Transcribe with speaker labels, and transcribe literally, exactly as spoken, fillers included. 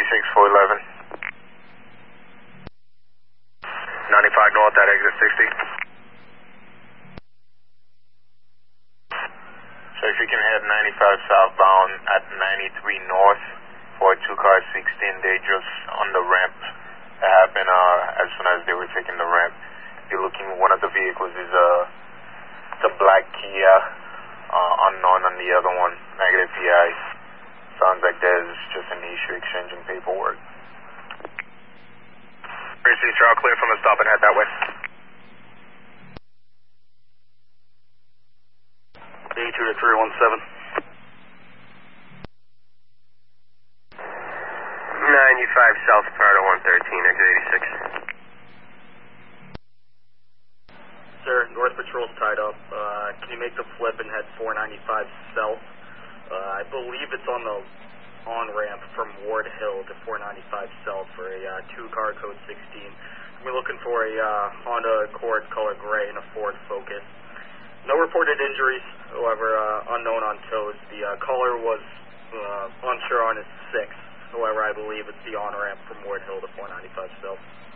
Speaker 1: eighty-six, four eleven. ninety-five north at exit sixty. So if you can head ninety-five southbound at ninety-three north for two car sixteen, they just on the ramp. That happened uh, as soon as they were taking the ramp. You're looking, one of the vehicles is a, it's a black Kia, uh, unknown on the other one, negative P I. Sounds like there's just an issue exchanging paperwork. Precinct, you're all clear from the stop and head that way.
Speaker 2: D two to three one seven.
Speaker 1: ninety-five south Pardo one thirteen, exit eighty-six.
Speaker 2: Sir, North Patrol's tied up. Uh, can you make the flip and head four ninety-five south? Uh, I believe it's on the on-ramp from Ward Hill to four ninety-five south for a uh, two-car code sixteen. We're looking for a uh, Honda Accord color gray and a Ford Focus. No reported injuries, however, uh, unknown on toes. The uh, caller was uh, unsure on his six. However, I believe it's the on-ramp from Ward Hill to four ninety-five south.